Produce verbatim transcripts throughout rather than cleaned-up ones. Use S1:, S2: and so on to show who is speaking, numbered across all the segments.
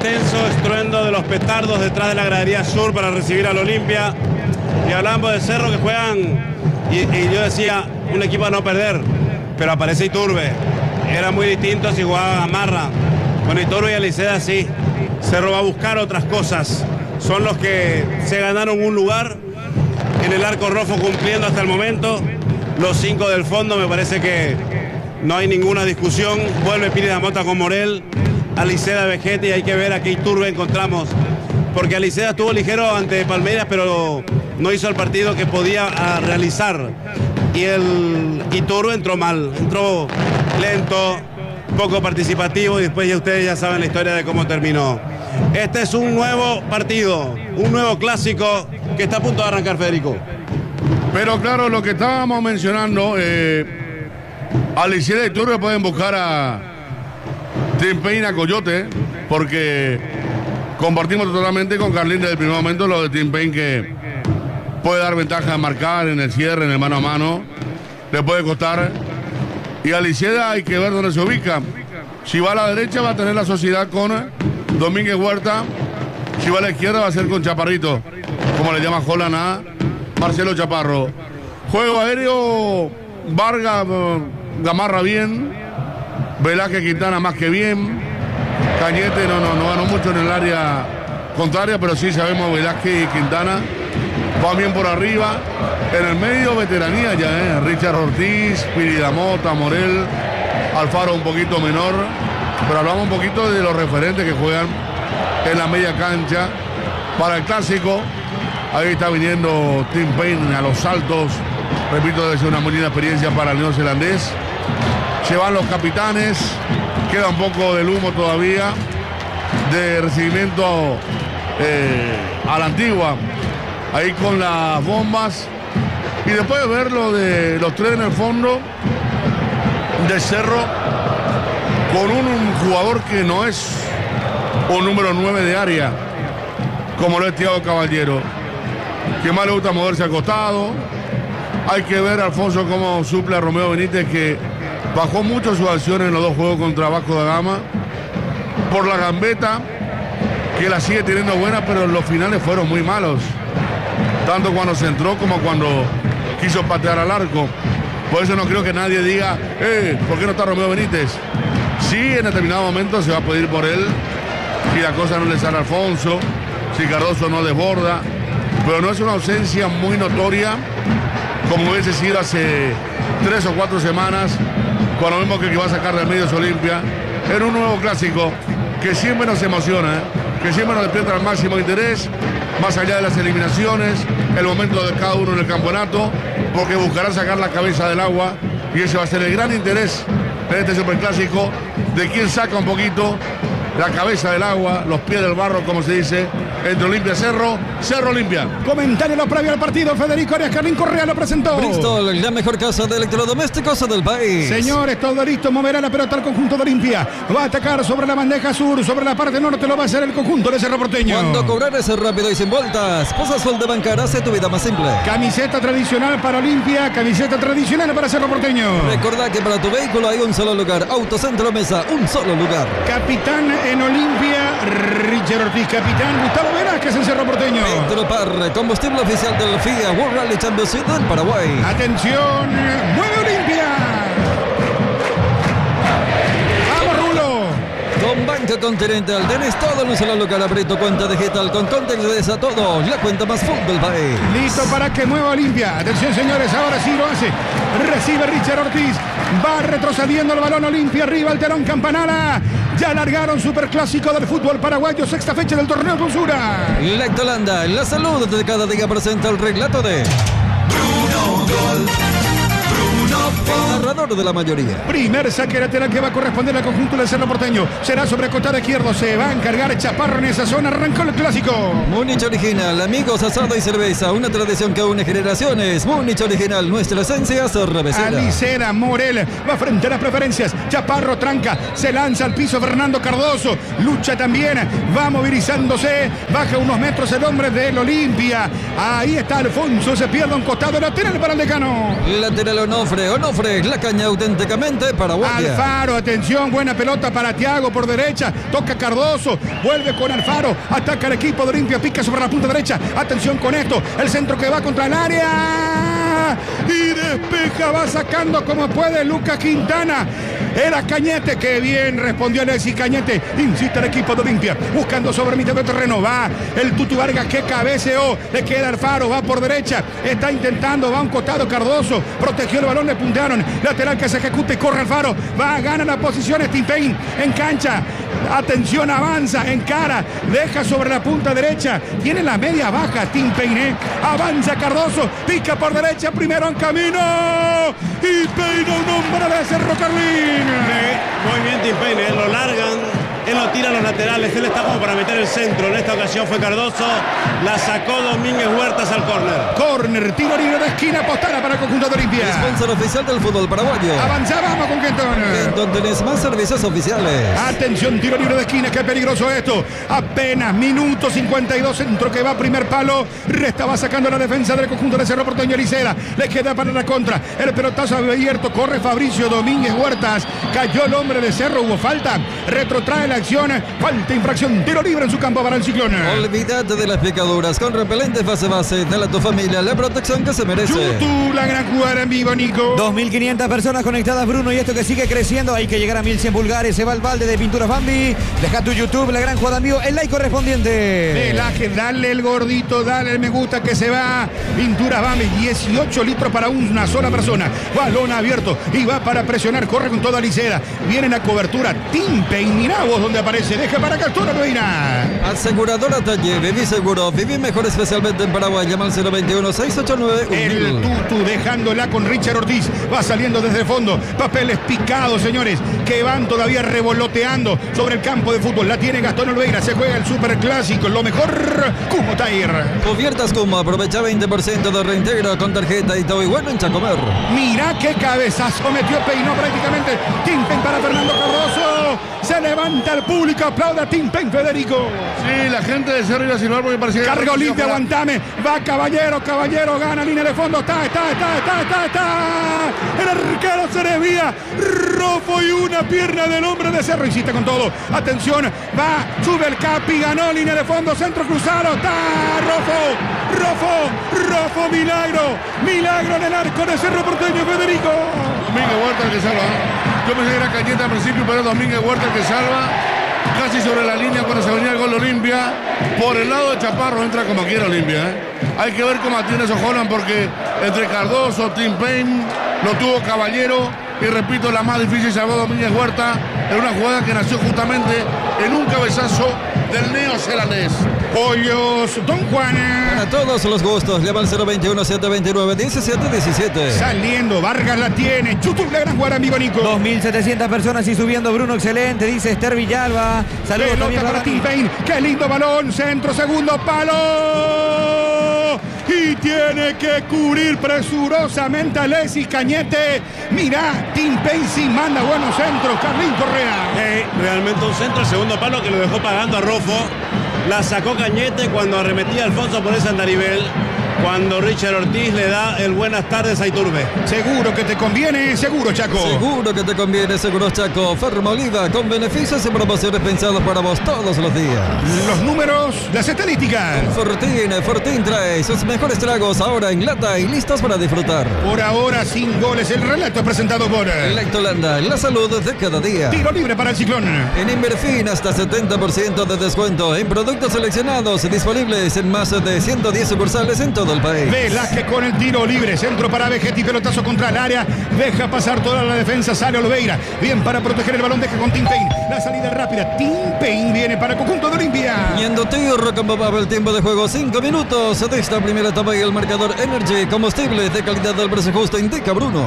S1: intenso estruendo de los petardos detrás de la gradería sur para recibir al Olimpia. Y hablamos de Cerro que juegan, y, y yo decía, un equipo a no perder, pero aparece Iturbe. Era muy distinto si jugaban a Marra. Bueno, Iturbe y Aliceda sí. Cerro va a buscar otras cosas. Son los que se ganaron un lugar en el arco rojo cumpliendo hasta el momento. Los cinco del fondo, me parece que no hay ninguna discusión. Vuelve Piri Damota con Morel, Aliceda, Vegete, y hay que ver a qué Iturbe encontramos. Porque Aliceda estuvo ligero ante Palmeiras, pero no hizo el partido que podía realizar. Y el Iturbe entró mal, entró lento, poco participativo, y después ya ustedes ya saben la historia de cómo terminó. Este es un nuevo partido, un nuevo clásico que está a punto de arrancar, Federico.
S2: Pero claro, lo que estábamos mencionando, eh, Aliceda y Iturbe pueden buscar a Tim Payne, a Coyote, porque compartimos totalmente con Carlín desde el primer momento lo de Tim Payne, que puede dar ventaja a marcar en el cierre, en el mano a mano, le puede costar. Y Aliceda hay que ver dónde se ubica. Si va a la derecha va a tener la sociedad con Domínguez Huerta, si va a la izquierda va a ser con Chaparrito, como le llama Holland a Marcelo Chaparro. Juego aéreo, Vargas Gamarra bien, Velázquez Quintana más que bien, Cañete no, no, no ganó mucho en el área contraria, pero sí sabemos Velázquez y Quintana van bien por arriba. En el medio veteranía ya, ¿eh? Richard Ortiz, Piri Damota, Morel, Alfaro un poquito menor, pero hablamos un poquito de los referentes que juegan en la media cancha para el clásico. Ahí está viniendo Tim Payne a los saltos, repito, debe ser una muy linda experiencia para el neozelandés. Se van los capitanes, queda un poco del humo todavía de recibimiento eh, a la antigua, ahí con las bombas. Y después de ver lo de los tres en el fondo de Cerro, con un, un jugador que no es un número nueve de área, como lo es Thiago Caballero, que más le gusta moverse al costado. Hay que ver, Alfonso, cómo suple a Romeo Benítez, que bajó mucho sus acciones en los dos juegos contra Vasco da Gama, por la gambeta, que la sigue teniendo buena, pero los finales fueron muy malos, tanto cuando se entró como cuando quiso patear al arco. Por eso no creo que nadie diga, eh, ¿por qué no está Romeo Benítez? Sí, en determinado momento se va a pedir por él, si la cosa no le sale a Alfonso, si Cardoso no desborda, pero no es una ausencia muy notoria, como hubiese sido hace tres o cuatro semanas, cuando vemos que el que va a sacar del medio es Olimpia, en un nuevo clásico que siempre nos emociona, ¿eh? que siempre nos despierta al máximo interés, más allá de las eliminaciones, el momento de cada uno en el campeonato, porque buscarán sacar la cabeza del agua, y ese va a ser el gran interés de este superclásico, de quién saca un poquito la cabeza del agua, los pies del barro, como se dice, entre Olimpia Cerro, Cerro Olimpia.
S3: Comentario lo previo al partido, Federico Arias Carlín Correa lo presentó.
S4: Bristol, la mejor casa de electrodomésticos del país.
S3: Señores, todo listo, moverá la pelota al conjunto de Olimpia. Va a atacar sobre la bandeja sur, sobre la parte norte lo va a hacer el conjunto de Cerro Porteño.
S4: Cuando cobrar es rápido y sin vueltas. Pasa Sol de Bancar, hace tu vida más simple.
S3: Camiseta tradicional para Olimpia, camiseta tradicional para Cerro Porteño.
S4: Recordá que para tu vehículo hay un solo lugar. Autocentro Mesa, un solo lugar.
S3: Capitán en Olimpia, Richard Ortiz. Capitán Gustavo Velázquez en Cerro Porteño.
S4: Metropar, combustible oficial del F I A World Rally Championship del Paraguay.
S3: Atención, mueve Olimpia. Vamos, Rulo.
S4: Con Banca Continental tenés todo en un solo lugar. Abrito cuenta digital con Continental a todo. La cuenta más full del país.
S3: Listo para que mueva Olimpia. Atención, señores, ahora sí lo hace. Recibe Richard Ortiz. Va retrocediendo el balón Olimpia. Arriba el telón Campanara. Ya largaron Superclásico del fútbol paraguayo, sexta fecha del torneo Clausura.
S4: Lactolanda, la salud de cada día presenta el relato de
S5: Bruno Gol. Bruno
S4: el narrador de la mayoría.
S3: Primer saque lateral que va a corresponder al conjunto del Cerro Porteño. Será sobre costado izquierdo. Se va a encargar Chaparro en esa zona. Arrancó el clásico.
S4: Múnich Original, amigos, asado y cerveza. Una tradición que une generaciones. Múnich Original, nuestra esencia cervecera.
S3: Alicera, Morel va frente a las preferencias. Chaparro tranca. Se lanza al piso Fernando Cardoso. Lucha también. Va movilizándose. Baja unos metros el hombre del Olimpia. Ahí está Alfonso. Se pierde un costado lateral para el decano.
S4: Lateral Onofre. Onofre, la caña auténticamente paraguaya.
S3: Alfaro, atención, buena pelota para Thiago por derecha, toca Cardoso, vuelve con Alfaro, ataca el equipo de Olimpia, pica sobre la punta derecha, atención con esto, el centro que va contra el área y despeja, va sacando como puede Lucas Quintana. Era Cañete, que bien respondió Alexis Cañete, insiste el equipo de Olimpia, buscando sobre mitad de terreno, va el Tutu Vargas que cabeceó, le queda Alfaro, va por derecha, está intentando, va a un costado Cardoso, protegió el balón, le puntearon, lateral que se ejecuta y corre Alfaro, va, gana la posición, Tim Payne en cancha, atención, avanza, encara, deja sobre la punta derecha, tiene la media baja Tim Payne, avanza Cardoso, pica por derecha, primero en camino y peina un hombre de Cerro Carlín.
S1: Muy bien Tim Payne, lo largan, él lo tira a los laterales, él está como para meter el centro, en esta ocasión fue Cardoso, la sacó Domínguez Huertas al córner.
S3: Córner, tiro libre de esquina, postada para el conjunto de Olimpia.
S4: Sponsor oficial del fútbol paraguayo.
S3: Avanzábamos con Kenton.
S4: Kenton, tenés más servicios oficiales.
S3: Atención, tiro libre de esquina, qué peligroso esto. Apenas minuto cincuenta y dos, centro que va a primer palo. Resta va sacando la defensa del conjunto de Cerro Porteño Licera. Le queda para la contra. El pelotazo abierto, corre Fabricio Domínguez Huertas. Cayó el hombre de Cerro, hubo falta. Retrotrae la acción, falta, infracción, tiro libre en su campo para el Ciclón.
S4: Olvídate de las picaduras, con repelente fase base, dale a tu familia la protección que se merece.
S3: YouTube, la gran jugada en vivo, Nico.
S6: dos mil quinientas personas conectadas, Bruno, y esto que sigue creciendo, hay que llegar a mil cien pulgares, se va el balde de Pinturas Bambi, deja tu YouTube, la gran jugada en vivo, el like correspondiente.
S3: Velaje, dale el gordito, dale el me gusta que se va. Pinturas Bambi, dieciocho litros para una sola persona, balón abierto y va para presionar, corre con toda Licera, viene la cobertura, Tim Payne, mirá vos donde aparece, deja para Castura Medina.
S4: Aseguradora Talle, viví seguro, viví mejor, especialmente en Paraguay, llama al cero veintiuno, seiscientos ochenta y nueve.
S3: El Tutu dejándola con Richard Ortiz, va saliendo desde el fondo, papeles picados, señores, que van todavía revoloteando sobre el campo de fútbol, la tiene Gastón Olveira, se juega el superclásico, lo mejor, Cumo Tair.
S4: Cubiertas Cumo, aprovecha veinte por ciento de reintegro con tarjeta y todo y bueno en Chacomer.
S3: Mira qué cabezazo metió, peinó prácticamente Tim Payne para Fernando Cardoso, se levanta el público, aplauda a Tim Payne, Federico.
S2: Sí, la gente de Cerro iba a silbar porque parecía...
S3: Carga Olimpia, aguantame, va Caballero, Caballero, gana línea de fondo, está, está, está, está, está, está. El arquero se desvía, Rofo y una pierna del hombre de Cerro, insiste con todo, atención, va, sube el Capi, ganó línea de fondo, centro cruzado, está Rofo, Rofo, Rofo, milagro, milagro en el arco de Cerro Porteño, Federico.
S2: Domínguez Huerta el que salva. Yo pensé que era Cañete al principio, pero Domínguez Huerta el que salva. Casi sobre la línea cuando se venía el gol de Olimpia. Por el lado de Chaparro entra como quiera Olimpia. ¿eh? Hay que ver cómo atiende eso Holland porque entre Cardoso, Tim Payne, lo tuvo Caballero. Y repito, la más difícil salvó Domínguez Huerta en una jugada que nació justamente en un cabezazo del neozelandés.
S3: Pollos, Don Juan.
S4: Para todos los gustos, llama al cero veintiuno, setecientos veintinueve, diecisiete diecisiete.
S3: Saliendo, Vargas la tiene. YouTube, la gran jugada, amigo Nico.
S6: dos mil setecientas personas y subiendo, Bruno, excelente, dice Esther Villalba. Saludos
S3: Pelota
S6: también
S3: para
S6: para
S3: Tim Payne. Qué lindo balón. Centro, segundo palo. Y tiene que cubrir presurosamente a Alexis Cañete. Mirá, Tim Payne sí manda buenos centros. Carlín Correa.
S1: Eh, realmente un centro, el segundo palo que lo dejó pagando a Rofo. La sacó Cañete cuando arremetía Alfonso por ese andarivel. Cuando Richard Ortiz le da el buenas tardes a Iturbe.
S3: Seguro que te conviene, seguro, Chaco.
S4: Seguro que te conviene, seguro Chaco. Ferma Oliva, con beneficios y promociones pensados para vos todos los días.
S3: Los números, las estadísticas.
S4: Fortín, Fortín trae sus mejores tragos ahora en lata y listos para disfrutar.
S3: Por ahora, sin goles. El relato presentado por
S4: Lactolanda, la salud de cada día.
S3: Tiro libre para el Ciclón.
S4: En Inverfin, hasta setenta por ciento de descuento en productos seleccionados disponibles en más de ciento diez sucursales en todo el país.
S3: Velázquez con el tiro libre, centro para Vegetti, pelotazo contra el área, deja pasar toda la defensa, sale Oliveira, bien para proteger el balón, deja con Tim Payne, la salida rápida, Tim Payne viene para el conjunto de Olimpia.
S4: Yendo tiro, como el tiempo de juego, cinco minutos de esta primera etapa y el marcador Energy, combustible de calidad del precio justo, indica Bruno.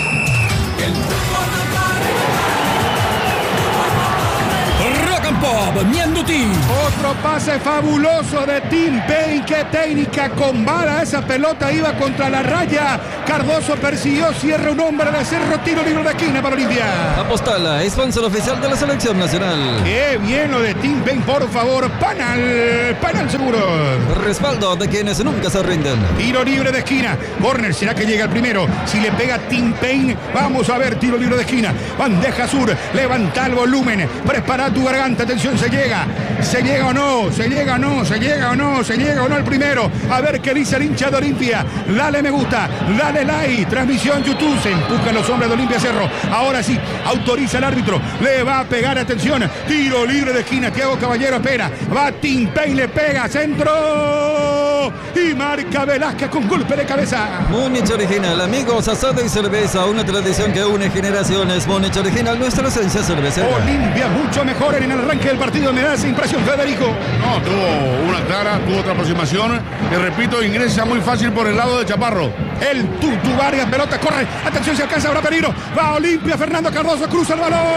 S3: Otro pase fabuloso de Tim Payne. Qué técnica con vara. Esa pelota iba contra la raya. Cardoso persiguió, cierra un hombre de Cerro, tiro libre de esquina para Olimpia.
S4: Apostala, sponsor oficial de la selección nacional.
S3: Qué bien lo de Tim Payne, por favor. Panal, Panal seguro.
S4: Respaldo de quienes nunca se rinden.
S3: Tiro libre de esquina. Corner, ¿será que llega el primero? Si le pega Tim Payne, vamos a ver, tiro libre de esquina. Bandeja sur, levanta el volumen. Prepara tu garganta, atención, se llega. ¿Se llega o no? ¿Se llega o no? ¿Se llega o no? ¿Se llega o no el primero? A ver qué dice el hincha de Olimpia. Dale me gusta, dale like. Transmisión YouTube. Se empujan los hombres de Olimpia Cerro. Ahora sí, autoriza el árbitro. Le va a pegar, atención. Tiro libre de esquina. Thiago Caballero espera. Va Tim Payne, le pega. Centro. Y marca Velázquez con golpe de cabeza.
S4: Múnich Original, amigos, asado y cerveza. Una tradición que une generaciones. Múnich Original, nuestra esencia cervecera.
S3: Olimpia mucho mejor en el arranque del partido. Me da esa impresión, Federico.
S2: No, tuvo una clara, tuvo otra aproximación. Y repito, ingresa muy fácil por el lado de Chaparro.
S3: El Tutu Vargas, pelota, corre. Atención, se alcanza, habrá peligro. Va Olimpia, Fernando Cardoso, cruza el balón.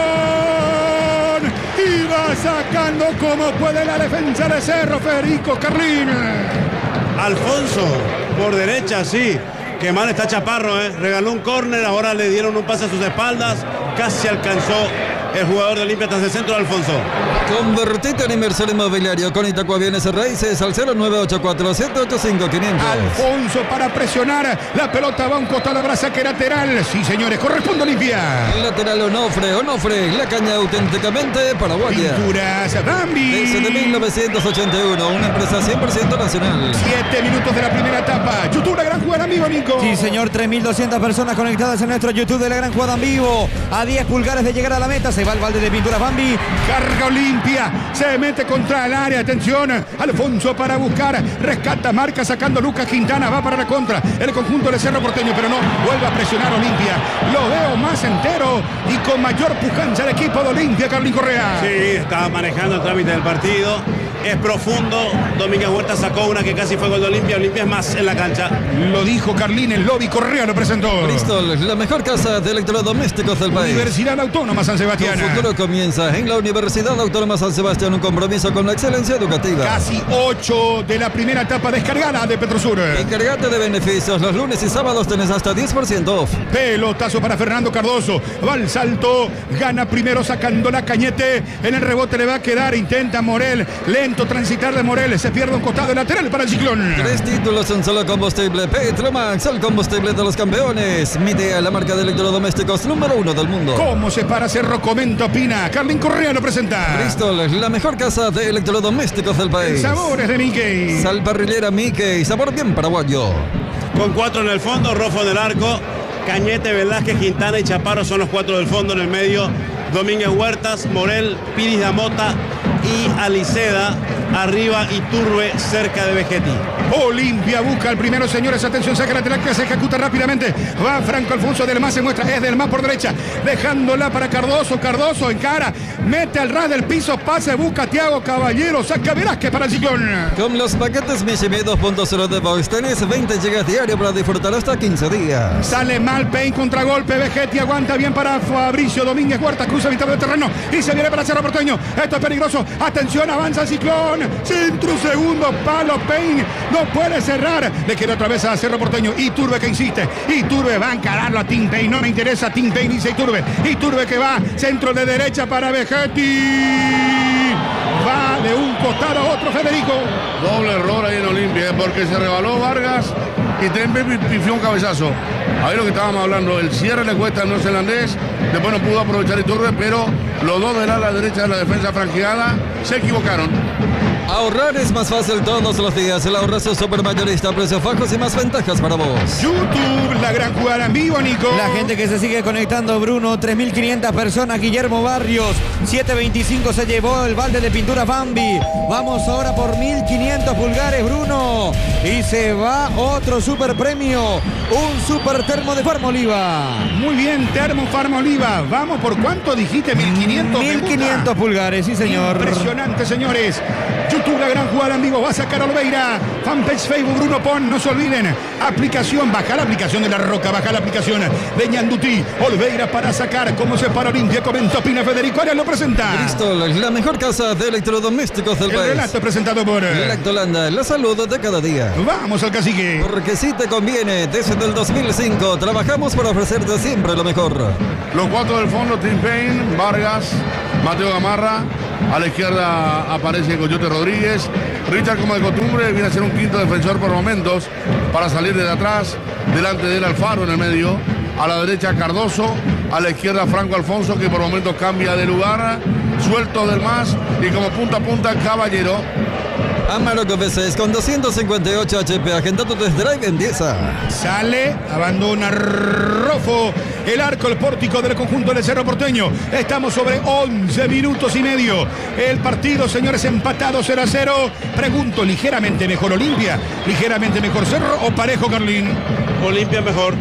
S3: Y va sacando como puede la defensa de Cerro, Federico Carlín.
S1: Alfonso, por derecha, sí. Que mal está Chaparro, ¿eh? Regaló un córner, ahora le dieron un pase a sus espaldas. Casi alcanzó el jugador de Olimpia tras el centro de Alfonso.
S4: Convertite en inversor inmobiliario con Itacua Bienes Raíces al cero nueve ocho cuatro siete ocho cinco cinco cero cero.
S3: Alfonso para presionar. La pelota va a un costado, habrá saque lateral. Sí, señores, corresponde Olimpia.
S4: Lateral Onofre, Onofre, la caña auténticamente paraguaya.
S3: Pinturas Bambi.
S4: Desde mil novecientos ochenta y uno, una empresa cien por ciento nacional.
S3: Siete minutos de la primera etapa. YouTube, la gran jugada en vivo, Nico.
S6: Sí, señor, tres mil doscientas personas conectadas en nuestro YouTube de la gran jugada en vivo. A diez pulgares de llegar a la meta, se va el balde de Pinturas Bambi.
S3: Carga Olimpia, se mete contra el área, atención, Alfonso para buscar, rescata, marca sacando Lucas Quintana, va para la contra, el conjunto de Cerro Porteño, pero no, vuelve a presionar Olimpia, lo veo más entero y con mayor pujanza el equipo de Olimpia, Carlín Correa.
S1: Sí, estaba manejando el trámite del partido, es profundo, Domínguez Huerta sacó una que casi fue gol de Olimpia, Olimpia es más en la cancha.
S3: Lo dijo Carlín, el lobby Correa lo presentó.
S4: Bristol, la mejor casa de electrodomésticos del país.
S3: Universidad Autónoma San Sebastián.
S4: Tu futuro comienza en la Universidad Autónoma San Sebastián, un compromiso con la excelencia educativa.
S3: Casi ocho de la primera etapa descargada de Petrosur.
S4: Encargate de beneficios, los lunes y sábados tenés hasta diez por ciento off.
S3: Pelotazo para Fernando Cardoso, va al salto, gana primero sacando la Cañete, en el rebote le va a quedar, intenta Morel, lento transitar de Morel, se pierde un costado lateral para el Ciclón.
S4: Tres títulos en solo combustible, Petromax, el combustible de los campeones. Midea, la marca de electrodomésticos número uno del mundo.
S3: ¿Cómo se para Cerro? Comenta, opina, Carlín Correa lo presenta.
S4: Bristol, la mejor casa de electrodomésticos del país.
S3: Sabores de Mickey.
S4: Sal parrillera Mickey, sabor bien paraguayo.
S1: Con cuatro en el fondo, Rofo en el arco, Cañete, Velázquez, Quintana y Chaparro son los cuatro del fondo. En el medio, Domínguez Huertas, Morel, Piris Damota y Aliceda. Arriba Iturbe cerca de Vegetti.
S3: Olimpia busca el primero, señores. Atención, saca lateral que se ejecuta rápidamente. Va Franco Alfonso del Más, se muestra, es del Más por derecha. Dejándola para Cardoso. Cardoso encara, mete al ras del piso, pase, busca Thiago Caballero, saca Velázquez para el Ciclón.
S4: Con los paquetes Mishimi dos punto cero de Vox tenés veinte gigas diario para disfrutar hasta quince días.
S3: Sale mal Payne, contragolpe, Vegetti aguanta bien para Fabricio Domínguez Huerta, cruza mitad del terreno y se viene para Cerro Porteño. Esto es peligroso. Atención, avanza el Ciclón. Centro, segundo palo, Payne no puede cerrar. Le queda otra vez a Cerro Porteño. Iturbe que insiste. Iturbe va a encararlo a Tim Payne. No me interesa Tim Payne, dice Iturbe. Iturbe que va, centro de derecha para Vegetti. Va de un costado a otro, Federico.
S2: Doble error ahí en Olimpia, porque se rebaló Vargas y Tempe pifió un cabezazo. Ahí lo que estábamos hablando, el cierre le cuesta al neozelandés, después no pudo aprovechar Iturbe, pero los dos del ala derecha de la defensa franqueada se equivocaron.
S4: Ahorrar es más fácil todos los días. El ahorrazo supermayorista, precios bajos y más ventajas para vos.
S3: YouTube, la gran jugada en vivo, Nico.
S6: La gente que se sigue conectando, Bruno, tres mil quinientas personas. Guillermo Barrios, siete veinticinco se llevó el balde de Pinturas Bambi. Vamos ahora por mil quinientos pulgares, Bruno. Y se va otro super premio, un super termo de Farmoliva.
S3: Muy bien, termo Farmoliva. Vamos, ¿por cuánto dijiste? mil quinientos.
S6: mil quinientos pulgares, sí, señor.
S3: Impresionante, señores. YouTube, YouTube, la gran jugada en vivo. Va a sacar a Olveira. Fanpage Facebook, Bruno Pon. No se olviden. Aplicación. Baja la aplicación de La Roca. Baja la aplicación de Ñandutí. Olveira para sacar. ¿Cómo se para Olimpia? Comentó Pina Federico. Arias lo presenta.
S4: Bristol, la mejor casa de electrodomésticos del
S3: El
S4: país.
S3: relato presentado por
S4: Lactolanda, la salud de cada día.
S3: Vamos al cacique.
S4: Porque si te conviene, desde el dos mil cinco trabajamos para ofrecerte siempre lo mejor.
S2: Los cuatro del fondo, Tim Payne, Vargas, Mateo Gamarra. A la izquierda aparece Coyote Rodríguez. Richard, como de costumbre, viene a ser un quinto defensor por momentos para salir desde atrás. Delante de él Alfaro en el medio. A la derecha Cardoso. A la izquierda Franco Alfonso, que por momentos cambia de lugar. Suelto del más. Y como punta a punta Caballero.
S4: Amarok V seis con doscientos cincuenta y ocho H P. Agenda tu test drive en Dieza.
S3: Sale, abandona Rofo. El arco, el pórtico del conjunto del Cerro Porteño. Estamos sobre once minutos y medio. El partido, señores, empatado cero a cero. Pregunto, ¿ligeramente mejor Olimpia? ¿Ligeramente mejor Cerro o parejo, Carlín?
S1: Olimpia mejor.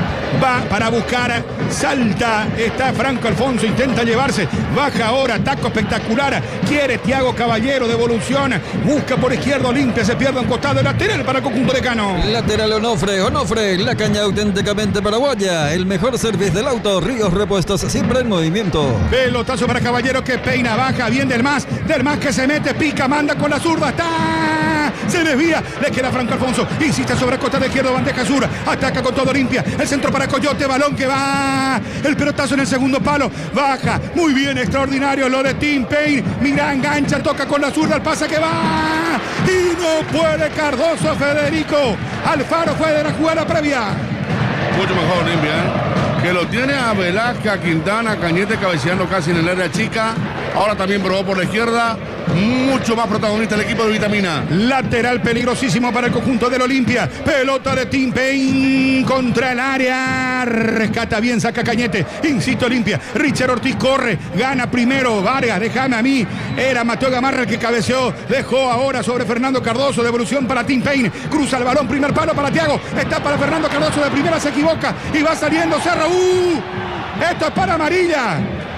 S3: Va para buscar, salta, está Franco Alfonso, intenta llevarse, baja ahora, taco espectacular, quiere Thiago Caballero, devolución, busca por izquierda Olimpia, se pierde un costado lateral para el conjunto de Cano.
S4: Lateral Onofre, Onofre, la caña auténticamente paraguaya, el mejor servicio del auto, Ríos Repuestos, siempre en movimiento.
S3: Pelotazo para Caballero que peina, baja, bien del más, del más que se mete, pica, manda con la zurda, está, se desvía, le queda Franco Alfonso, insiste sobre costa de izquierda, bandeja sur, ataca con todo Olimpia, el centro para Coyote, balón que va, el pelotazo en el segundo palo, baja, muy bien, extraordinario lo de Tim Payne, mira, engancha, toca con la zurda, el pase que va, y no puede Cardoso, Federico, Alfaro fue de la jugada previa.
S2: Mucho mejor Olimpia, ¿eh? Que lo tiene a Velázquez, a Quintana, Cañete cabeceando casi en el área chica, ahora también probó por la izquierda. Mucho más protagonista el equipo de Vitamina.
S3: Lateral peligrosísimo para el conjunto del Olimpia. Pelota de Tim Payne contra el área. Rescata bien, saca Cañete. Insiste Olimpia. Richard Ortiz corre. Gana primero Vargas. Déjame a mí. Era Mateo Gamarra el que cabeceó. Dejó ahora sobre Fernando Cardoso. Devolución para Tim Payne. Cruza el balón. Primer palo para Thiago. Está para Fernando Cardoso. De primera se equivoca. Y va saliendo Cerro. ¡Uh! Esto es para amarilla.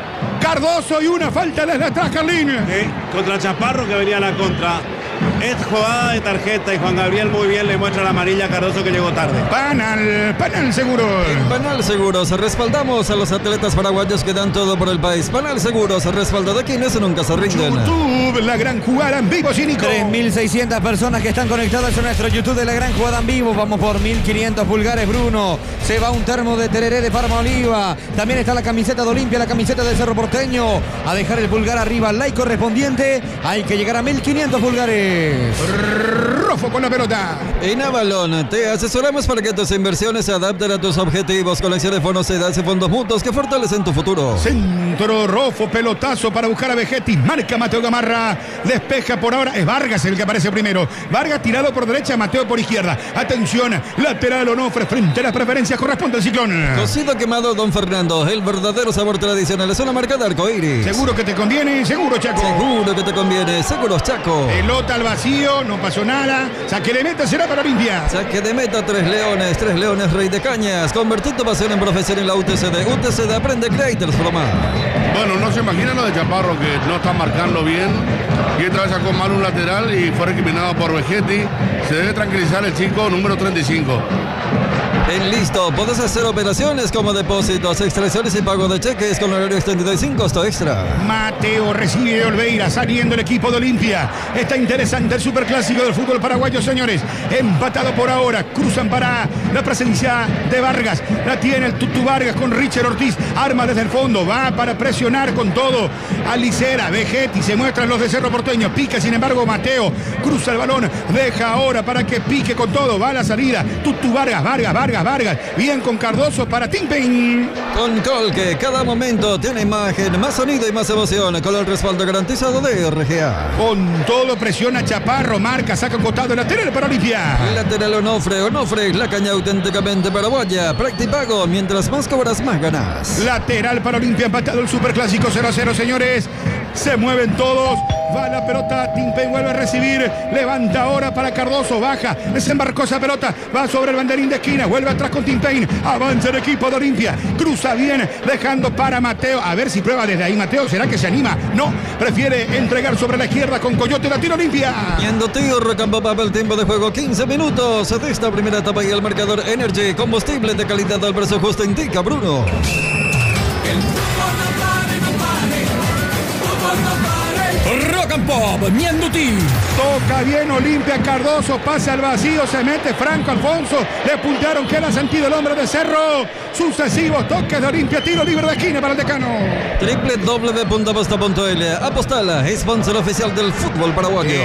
S3: Cardoso y una falta desde atrás, Carlín.
S1: Sí, contra Chaparro que venía a la contra. Es jugada de tarjeta y Juan Gabriel muy bien le muestra la amarilla a Cardoso que llegó tarde.
S3: Panal, Panal Seguros.
S4: Panal Seguros, respaldamos a los atletas paraguayos que dan todo por el país. Panal Seguros, respaldo de quienes nunca se rinden.
S3: YouTube, la gran jugada en vivo, cínico.
S6: tres mil seiscientas personas que están conectadas a nuestro YouTube de la gran jugada en vivo. Vamos por mil quinientos pulgares, Bruno. Se va un termo de tereré de Parma Oliva. También está la camiseta de Olimpia, la camiseta de Cerro Porteño. A dejar el pulgar arriba, like correspondiente. Hay que llegar a mil quinientos pulgares.
S3: Rofo con la pelota.
S4: En Avalon te asesoramos para que tus inversiones se adapten a tus objetivos. Colección de fondos y fondos mutuos que fortalecen tu futuro.
S3: Centro, Rofo, pelotazo para buscar a Vegetti. Marca Mateo Gamarra. Despeja por ahora. Es Vargas el que aparece primero. Vargas tirado por derecha, Mateo por izquierda. Atención, lateral Onofre frente a las preferencias. Corresponde al Ciclón.
S4: Cocido quemado Don Fernando. El verdadero sabor tradicional es una marca de arcoíris.
S3: Seguro que te conviene, seguro Chaco.
S4: Seguro que te conviene, seguros Chaco.
S3: Pelota al vacío, no pasó nada. Saque de meta será para Olimpia.
S4: Saque de meta, tres leones, tres leones, rey de cañas. Convertir tu pasión en profesión en la U T C D. U T C D aprende Creators Pro más.
S2: Bueno, no se imagina lo de Chaparro, que no está marcando bien. Y otra vez sacó mal un lateral y fue recriminado por Vegetti. Se debe tranquilizar el chico número treinta y cinco.
S4: En Listo, podés hacer operaciones como depósitos, extracciones y pago de cheques con horario extendido y sin costo extra.
S3: Mateo recibe de Olveira, saliendo el equipo de Olimpia. Está interesante el superclásico del fútbol paraguayo, señores. Empatado por ahora, cruzan para la presencia de Vargas. La tiene el Tutu Vargas con Richard Ortiz. Arma desde el fondo, va para presionar con todo. Alicera, Vegetti, se muestran los de Cerro Porteño. Pica, sin embargo, Mateo. Cruza el balón, deja ahora para que pique con todo. Va a la salida. Tutu Vargas, Vargas, Vargas. Vargas, bien con Cardoso para Tim Payne.
S4: Con Colque, cada momento tiene imagen, más sonido y más emoción, con el respaldo garantizado de R G A.
S3: Con todo presiona Chaparro, marca, saca costado lateral para Olimpia.
S4: Lateral Onofre, Onofre, la caña auténticamente paraguaya. Practipago, mientras más cobras, más ganas.
S3: Lateral para Olimpia, empatado el superclásico cero a cero, señores. Se mueven todos. Va la pelota, Timpey vuelve a recibir, levanta ahora para Cardoso, baja, desembarcó esa pelota, va sobre el banderín de esquina, vuelve atrás con Timpey, avanza el equipo de Olimpia, cruza bien, dejando para Mateo, a ver si prueba desde ahí Mateo, ¿será que se anima? No, prefiere entregar sobre la izquierda con Coyote, la tira Olimpia.
S4: Yendo tío, recampo para el tiempo de juego, quince minutos de esta primera etapa y el marcador Energy, combustible de calidad al precio justo, indica Bruno.
S5: El fútbol no pare, no pare, fútbol no pare.
S7: Rock and Pop, Mienduti.
S3: Toca bien Olimpia, Cardoso pasa al vacío, se mete Franco Alfonso, le puntearon, queda sentido el hombre de Cerro. Sucesivos toques de Olimpia, tiro libre de esquina para el decano.
S4: Triple doble de punta posta punto L. Apostala, sponsor oficial del fútbol paraguayo.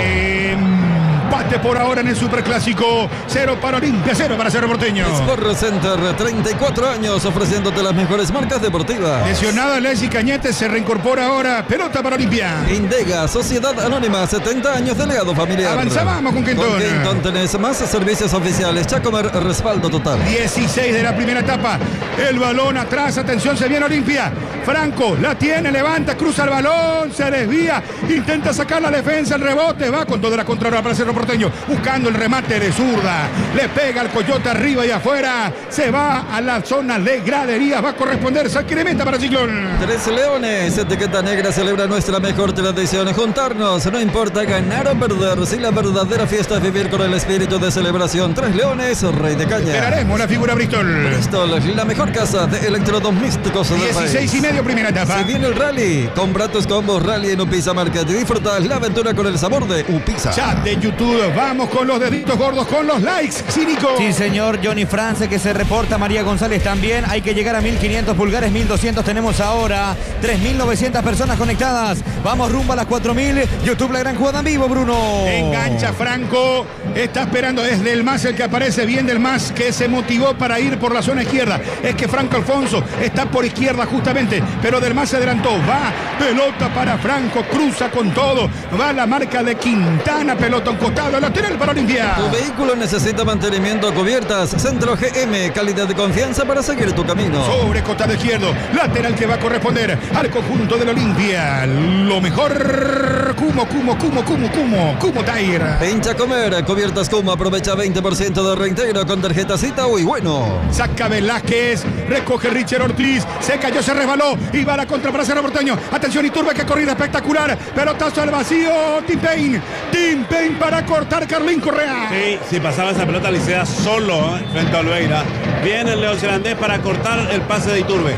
S3: Empate por ahora en el Superclásico. Cero para Olimpia, cero para Cerro Porteño.
S4: Sport Center, treinta y cuatro años ofreciéndote las mejores marcas deportivas.
S3: Lesionado Leslie Cañete, se reincorpora ahora. Pelota para Olimpia.
S4: Indega, Sociedad Anónima, setenta años de legado familiar.
S3: Avanzábamos con Quintón.
S4: Con Quintón tenés más servicios oficiales. Chacomer, respaldo total.
S3: dieciséis de la primera etapa. El balón atrás, atención, se viene Olimpia. Franco la tiene, levanta, cruza el balón, se desvía, intenta sacar la defensa, el rebote, va con toda la contraria para Cerro Porteño, buscando el remate de zurda, le pega al Coyote arriba y afuera, se va a la zona de graderías, va a corresponder saque de meta para Ciclón.
S4: Tres Leones, etiqueta negra, celebra nuestra mejor tradición, juntarnos, no importa ganar o perder, si la verdadera fiesta es vivir con el espíritu de celebración. Tres Leones, Rey de Caña.
S3: Esperaremos la figura Bristol.
S4: Bristol, la mejor casa de electrodomésticos del país.
S3: dieciséis y medio primera etapa.
S4: Si viene el rally, compra tus combos rally en Upisa Market y disfrutas la aventura con el sabor de Upisa.
S3: Chat de YouTube, vamos con los deditos gordos, con los likes, cínico.
S6: Sí, señor, Johnny France que se reporta, María González también. Hay que llegar a mil quinientos pulgares, mil doscientos tenemos ahora. tres mil novecientas personas conectadas. Vamos rumbo a las cuatro mil. YouTube, la gran jugada en vivo, Bruno.
S3: Engancha Franco, está esperando, es Del Mas el que aparece, bien Del Mas, que se motivó para ir por la zona izquierda. Es que Franco Alfonso está por izquierda justamente, pero Del Mas se adelantó, va, pelota para Franco, cruza con todo, va la marca de Quintana, pelota a un costado, lateral para Olimpia.
S4: Tu vehículo necesita mantenimiento, cubiertas, Centro G M, calidad de confianza para seguir tu camino.
S3: Sobre costado izquierdo, lateral que va a corresponder al conjunto del Olimpia. Lo mejor, Cumo, Cumo, Cumo, Cumo, Cumo, Cumo Taira.
S4: Hincha Comer, cubiertas Cumo, aprovecha veinte por ciento de reintegro con tarjeta Cita y bueno.
S3: Saca Velázquez, recoge Richard Ortiz, se cayó, se resbaló y va a la contra para Cerro Porteño. Atención Iturbe, que corrida espectacular, pelotazo al vacío, Tim Payne, Tim Payne para cortar Carlín Correa.
S1: Sí, si pasaba esa pelota Licea solo ¿eh? frente a Olveira. Viene el neozelandés para cortar el pase de Iturbe.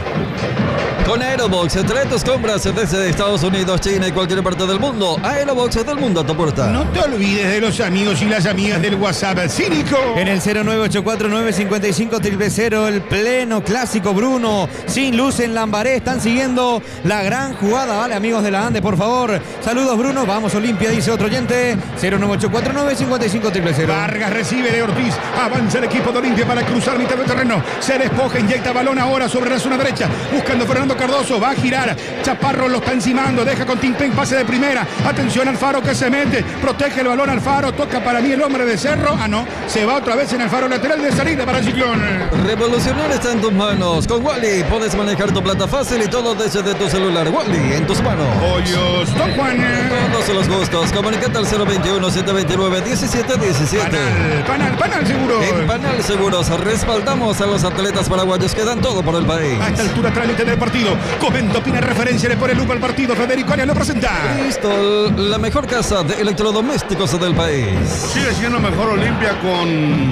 S4: Con Aerobox, trae tus compras desde Estados Unidos, China y cualquier parte del mundo. Aerobox del mundo a tu puerta.
S3: No te olvides de los amigos y las amigas del WhatsApp cínico.
S6: En el cero nueve ocho cuatro nueve cinco cinco cero cero cero, el pleno clásico, Bruno. Sin luz en Lambaré, están siguiendo la gran jugada. Vale, amigos de la Ande, por favor. Saludos, Bruno. Vamos, Olimpia, dice otro oyente. cero nueve ocho cuatro nueve cinco cinco cero cero cero.
S3: Vargas recibe de Ortiz. Avanza el equipo de Olimpia para cruzar mitad del terreno. Se despoja, inyecta balón ahora sobre la zona derecha. Buscando Fernando Cardoso. Va a girar. Chaparro lo está encimando. Deja con Timpén, pase de primera. Atención Alfaro que se mete. Protege el balón Alfaro. Toca para mí el hombre de Cerro. Ah, no. Se va otra vez en Alfaro, lateral de salida para el Ciclón.
S4: Revolucionar está en tus manos. Con Wally puedes manejar tu plata fácil y todo desde tu celular. Wally en tus manos.
S3: Pollos Don Juan.
S4: Todos los gustos. Comunicate al cero veintiuno, setecientos veintinueve, diecisiete diecisiete.
S3: Panal, panal, panal seguro.
S4: En Panal Seguros respaldamos a los atletas paraguayos que dan todo por el país.
S3: A esta altura trámite del partido. Comenta, opina, referencia, le pone lupa al partido. Federico Arias lo presenta.
S4: Bristol, la mejor casa de electrodomésticos del país.
S2: Sigue siendo mejor Olimpia con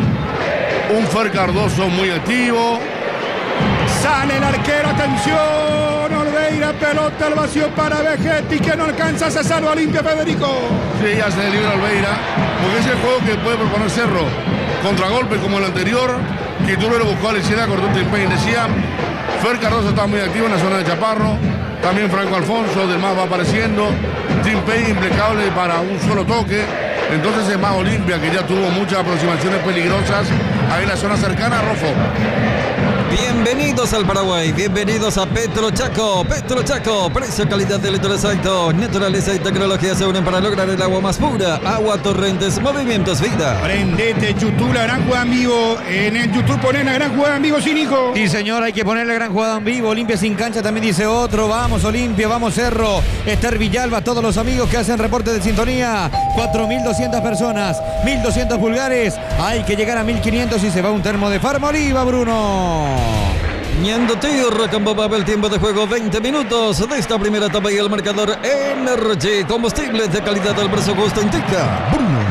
S2: un Fer Cardoso muy activo.
S3: Sale el arquero, atención. Olveira, pelota al vacío para Vegetti, que no alcanza, se salva Olimpia, Federico.
S2: Sí, ya se libra Olveira, porque es el juego que puede proponer Cerro. Contragolpe como el anterior, que Iturbe lo buscó a la izquierda, cortó Tim Payne, decía. Fer Cardoso está muy activo en la zona de Chaparro. También Franco Alfonso, del más va apareciendo. Tim Payne impecable para un solo toque. Entonces es más Olimpia, que ya tuvo muchas aproximaciones peligrosas ahí en la zona cercana a Rofo.
S4: Bienvenidos al Paraguay, bienvenidos a Petro Chaco. Petro Chaco, precio, calidad de litro exacto. Naturaleza y tecnología se unen para lograr el agua más pura. Agua Torrentes, movimientos vida.
S3: Prendete YouTube, la gran jugada en vivo. En el YouTube ponen la gran jugada en vivo, Cínico.
S6: Sí, señor, hay que poner la gran jugada en vivo. Olimpia sin cancha, también dice otro. Vamos, Olimpia, vamos, Cerro. Esther Villalba, todos los amigos que hacen reporte de sintonía. cuatro mil doscientas personas, mil doscientos pulgares. Hay que llegar a mil quinientos y se va un termo de Farma Oliva, Bruno.
S4: Ñandutí, Rocambó, el tiempo de juego veinte minutos de esta primera etapa y el marcador Energy, combustibles de calidad del precio justo indica Bruno.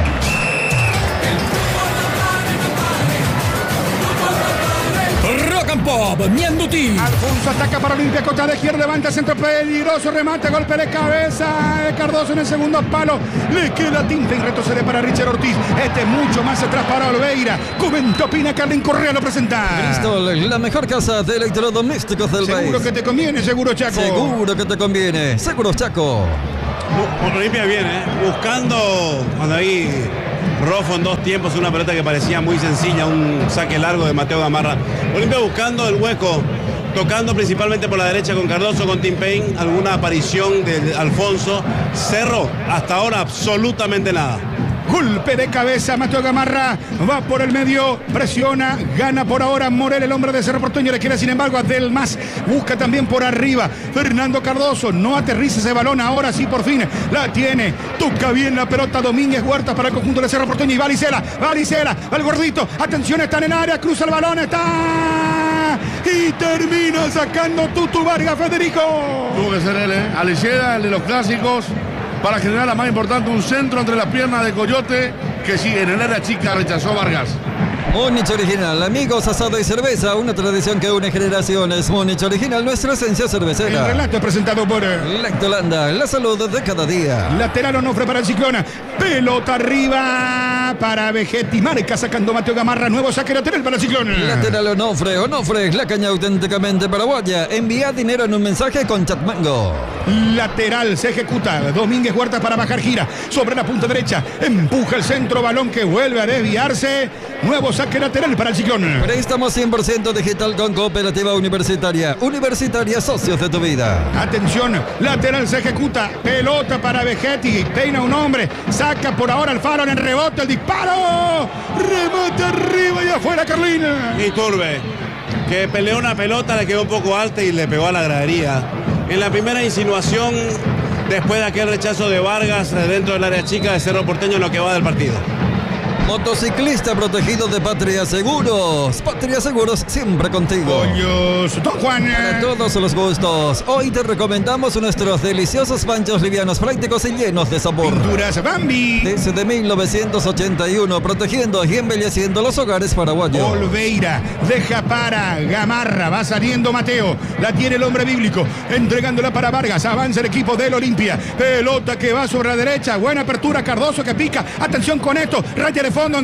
S7: Rock and Pop, Ñandutí.
S3: Alfonso ataca para Olimpia, Costa de izquierda, levanta centro peligroso, remate, golpe de cabeza de Cardoso en el segundo palo, le queda tinta y retrocede para Richard Ortiz. Este mucho más atrás para Olveira. Comentó Pina, Carlin Correa lo presenta.
S4: Bristol, la mejor casa de electrodomésticos del país.
S3: Seguro que te conviene, seguro Chaco.
S4: Seguro que te conviene, seguro Chaco.
S1: Olimpia viene, ¿eh? Buscando cuando ahí Rofo en dos tiempos, una pelota que parecía muy sencilla, un saque largo de Mateo Gamarra. Olimpia buscando el hueco, tocando principalmente por la derecha con Cardoso, con Tim Payne, alguna aparición de Alfonso. Cerro, hasta ahora absolutamente nada.
S3: Golpe de cabeza, Mateo Gamarra va por el medio, presiona, gana por ahora Morel, el hombre de Cerro Porteño, le quiere sin embargo a Delmas, busca también por arriba, Fernando Cardoso, no aterriza ese balón, ahora sí por fin la tiene, toca bien la pelota Domínguez Huertas para el conjunto de Cerro Porteño y Valicela, Valicela, va el gordito, atención, están en área, cruza el balón, está y termina sacando Tutu Vargas, Federico.
S2: Tuvo que ser él, ¿eh? Aliceda, el de los clásicos, para generar la más importante, un centro entre las piernas de Coyote, que sí, en el área chica rechazó Vargas.
S4: Múnich Original, amigos, asado y cerveza, una tradición que une generaciones. Múnich Original, nuestra esencia cervecera.
S3: El relato es presentado por
S4: Lactolanda, la salud de cada día.
S3: Lateral Onofre para el Ciclón, pelota arriba para Vegetti, marca sacando Mateo Gamarra, nuevo saque lateral para el Ciclón.
S4: Lateral Onofre, Onofre, la caña auténticamente paraguaya. Envía dinero en un mensaje con Chatmango.
S3: Lateral se ejecuta, Domínguez Huertas para bajar, gira sobre la punta derecha, empuja el centro, balón que vuelve a desviarse, nuevo saque lateral para el Ciclón.
S4: Préstamo cien por ciento digital con Cooperativa Universitaria. Universitaria, socios de tu vida.
S3: Atención, lateral se ejecuta, pelota para Vegetti, peina un hombre, saca por ahora el Faro en el rebote, el disparo, remate arriba y afuera Carlina.
S1: Iturbe, que peleó una pelota, le quedó un poco alta y le pegó a la gradería. En la primera insinuación, después de aquel rechazo de Vargas dentro del área chica de Cerro Porteño en lo que va del partido.
S4: Motociclista protegido de Patria Seguros. Patria Seguros siempre contigo.
S3: Pollos, Don Juan.
S4: Para todos los gustos. Hoy te recomendamos nuestros deliciosos panchos livianos, prácticos y llenos de sabor.
S3: Pinturas Bambi.
S4: Desde mil novecientos ochenta y uno, protegiendo y embelleciendo los hogares paraguayos.
S3: Olveira, deja para Gamarra, va saliendo Mateo, la tiene el hombre bíblico, entregándola para Vargas, avanza el equipo del Olimpia, pelota que va sobre la derecha, buena apertura, Cardoso que pica, atención con esto, raya de fondo,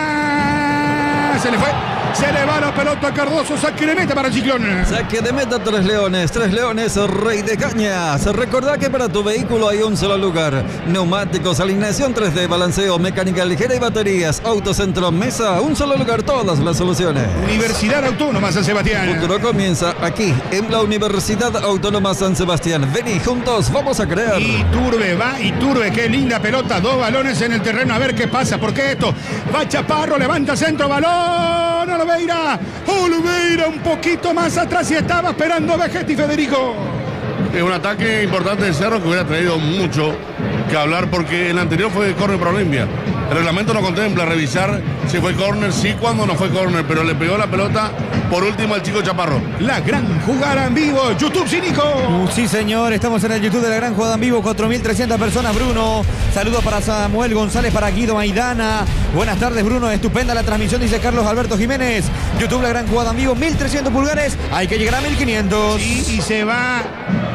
S3: engancha, se le fue, se le va la pelota a Cardoso, saque de meta para el Ciclón.
S4: Saque de meta Tres Leones, Tres Leones, Rey de Cañas. Recordá que para tu vehículo hay un solo lugar. Neumáticos, alineación tres D, balanceo, mecánica ligera y baterías. Autocentro, mesa, un solo lugar, todas las soluciones.
S3: Universidad Autónoma San Sebastián.
S4: El futuro comienza aquí, en la Universidad Autónoma San Sebastián. Vení, juntos, vamos a crear.
S3: Iturbe, va Iturbe, qué linda pelota, dos balones en el terreno, a ver qué pasa, porque esto, va Chaparro, levanta centro, balón, Olveira, Olveira un poquito más atrás y estaba esperando a Vegetti, Federico.
S2: Es un ataque importante de Cerro que hubiera traído mucho que hablar porque el anterior fue córner para Olimpia. El reglamento no contempla revisar si fue córner, sí cuando no fue córner, pero le pegó la pelota por último al chico Chaparro.
S3: La gran jugada en vivo, YouTube Cínico.
S6: Uh, sí, señor, estamos en el YouTube de la gran jugada en vivo, cuatro mil trescientas personas, Bruno. Saludos para Samuel González, para Guido Maidana. Buenas tardes, Bruno, estupenda la transmisión, dice Carlos Alberto Jiménez. YouTube, la gran jugada en vivo, mil trescientos pulgares, hay que llegar a mil quinientos.
S3: Sí, y se va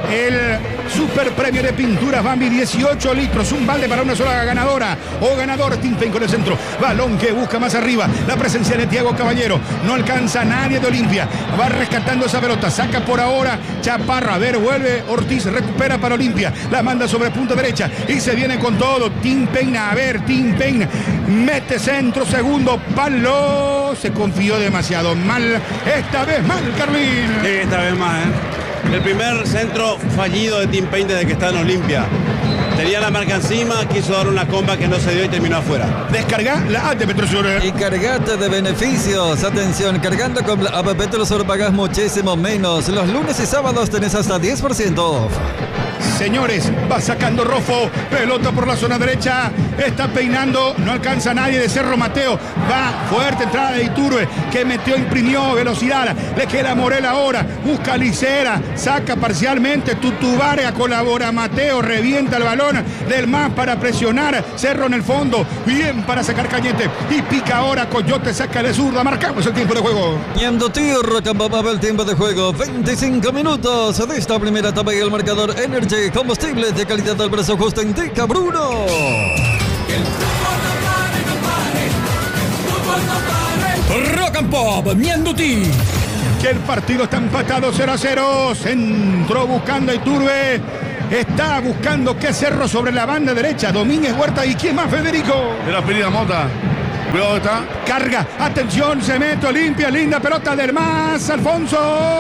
S3: el super premio de pinturas Bambi, dieciocho litros, un balde para una sola ganadora o ganador. Tim Paine con el centro, balón que busca más arriba, la presencia de Thiago Caballero, no alcanza a nadie de Olimpia, va rescatando esa pelota, saca por ahora Chaparro, a ver, vuelve Ortiz, recupera para Olimpia, la manda sobre punta derecha y se viene con todo. Tim Paine, a ver, Tim Paine mete centro, segundo palo, se confió demasiado mal, esta vez mal, Carlín.
S1: Sí, esta vez más, ¿eh? El primer centro fallido de Tim Paine desde que está en Olimpia. Tenía la marca encima, quiso dar una comba que no se dio y terminó afuera.
S3: Descarga la app de Petrosur.
S4: Y cargate de beneficios. Atención, cargando con la app Petrosur pagas muchísimo menos. Los lunes y sábados tenés hasta diez por ciento off.
S3: Señores, va sacando Rofo, pelota por la zona derecha, está peinando, no alcanza a nadie de Cerro Mateo, va fuerte entrada de Iturbe, que metió, imprimió velocidad, le queda Morel ahora, busca Licera, saca parcialmente, Tutubarea, colabora Mateo, revienta el balón del más para presionar, Cerro en el fondo, bien para sacar Cañete, y pica ahora, Coyote saca de zurda, marcamos el tiempo de juego.
S4: Ñandutí, Rocambaba, el tiempo de juego, veinticinco minutos de esta primera etapa y el marcador Energy. Combustible de calidad al precio justo indica Bruno.
S5: Que el fútbol no pare, no pare. El fútbol no pare.
S7: Rock and Pop, Ñandutí.
S3: Que el partido está empatado cero a cero. Centro buscando a Iturbe. Está buscando que Cerro sobre la banda derecha. Domínguez Huerta y quién más, Federico.
S2: Era Pirina Mota. Cuidado está.
S3: Carga, atención, se mete Olimpia, linda pelota del más, Alfonso.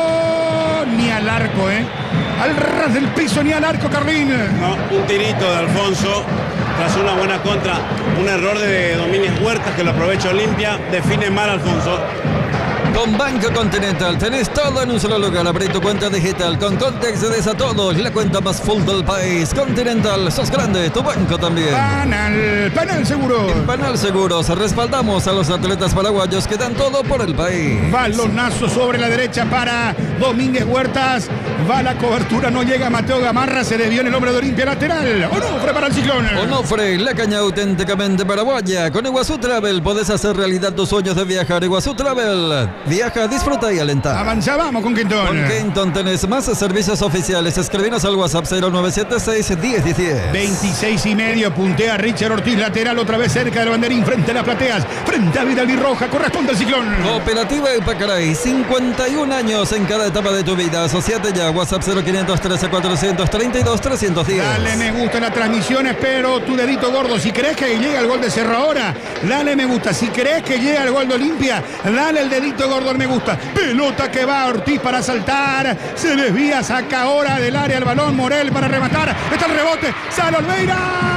S3: Ni al arco, ¿eh? Al ras del piso, ni al arco, Carlín.
S1: No, un tirito de Alfonso tras una buena contra, un error de Domínguez Huertas que lo aprovecha Olimpia, define mal Alfonso.
S4: Con Banco Continental tenés todo en un solo lugar. Abrí tu cuenta digital con Context de a todos, la cuenta más full del país. Continental, sos grande, tu banco también.
S3: Panal, Panal Seguro.
S4: En Panal Seguros respaldamos a los atletas paraguayos que dan todo por el país.
S3: Balonazo sobre la derecha para Domínguez Huertas. Va la cobertura, no llega Mateo Gamarra, se desvió en el hombre de Olimpia lateral. Onofre para el Ciclón.
S4: Onofre, la caña auténticamente paraguaya. Con Iguazú Travel podés hacer realidad tus sueños de viajar. Iguazú Travel. Viaja, disfruta y alenta.
S3: Avanzábamos con Quintón.
S4: Con Quinton tenés más servicios oficiales. Escribinos al WhatsApp cero nueve siete seis, diez, diez, diez.
S3: veintiséis y medio, puntea Richard Ortiz, lateral otra vez cerca del banderín, frente a las plateas, frente a Vidal y Roja, corresponde al Ciclón.
S4: Cooperativa Epacaray, cincuenta y un años en cada etapa de tu vida. Asociate ya, WhatsApp cero quinientos trece, cuatrocientos treinta y dos, trescientos diez.
S3: Dale me gusta en las transmisiones, pero tu dedito gordo, si crees que llega el gol de Cerro ahora, dale me gusta. Si crees que llega el gol de Olimpia, dale el dedito gordo al me gusta. Pelota que va Ortiz para saltar, se desvía, saca ahora del área el balón, Morel para rematar, está el rebote, sale Olveira,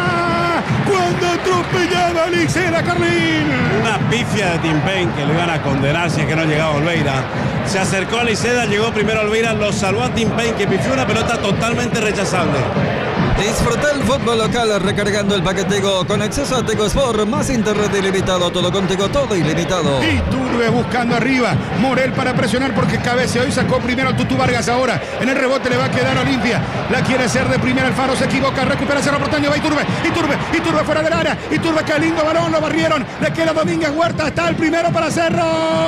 S3: cuando atropellaba a Licera, Carlín.
S1: Una pifia de Tim Paine que lo iban a condenar si es que no llegaba Olveira. Se acercó a Liceda, llegó primero Olveira, lo salvó a Tim Paine que pifió una pelota totalmente rechazable.
S4: Disfruta el fútbol local recargando el paquete Go con acceso a Tego Sport, más internet ilimitado, todo contigo, todo ilimitado.
S3: Iturbe buscando arriba, Morel para presionar porque cabeceó y sacó primero a Tutu Vargas ahora. En el rebote le va a quedar Olimpia, la quiere hacer de primera, Alfaro se equivoca, recupera Cerro Porteño, va Iturbe, Iturbe, Iturbe fuera del área, Iturbe, qué lindo balón, lo barrieron, le queda Domínguez Huerta, está el primero para Cerro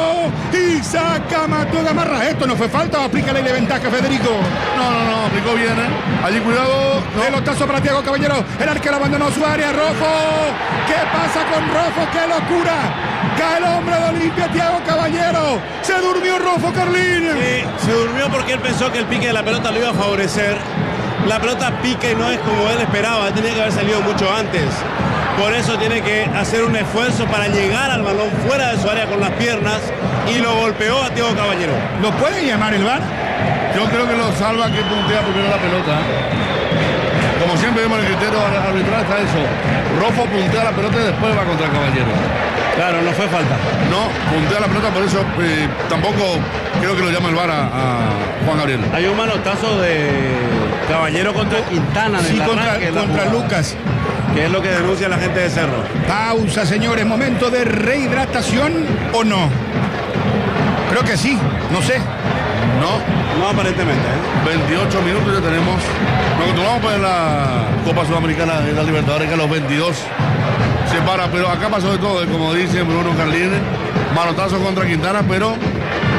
S3: y saca Mateo Gamarra. Esto no fue falta o aplica la ley de ventaja, Federico.
S2: No, no, no, aplicó bien, ¿eh? Allí cuidado. No.
S3: Pelotazo para Thiago Caballero, el arquero abandonó su área, Rofo, ¿qué pasa con Rofo? ¡Qué locura! Cae el hombre de Olimpia, Thiago Caballero, se durmió Rofo, Carlín.
S1: Sí, se durmió porque él pensó que el pique de la pelota lo iba a favorecer. La pelota pica y no es como él esperaba, tenía que haber salido mucho antes. Por eso tiene que hacer un esfuerzo para llegar al balón fuera de su área con las piernas y lo golpeó a Thiago Caballero.
S3: ¿Lo puede llamar el V A R?
S2: Yo creo que lo salva que puntea primero la pelota. Como siempre vemos el criterio arbitral está eso. Rofo puntea la pelota y después va contra el Caballero.
S1: Claro, no fue falta.
S2: No, puntea la pelota, por eso eh, tampoco creo que lo llama el V A R a, a Juan Gabriel.
S1: Hay un manotazo de Caballero contra Quintana.
S3: Sí, contra, contra Lucas.
S1: Que es lo que denuncia la gente de Cerro.
S3: Pausa, señores, momento de rehidratación o no. Creo que sí, no sé.
S2: No.
S1: No, aparentemente. ¿eh?
S2: veintiocho minutos ya tenemos. Nos continuamos por la Copa Sudamericana de la Libertadores que a los veintidós se para. Pero acá pasó de todo, como dice Bruno Carlini. Manotazo contra Quintana, pero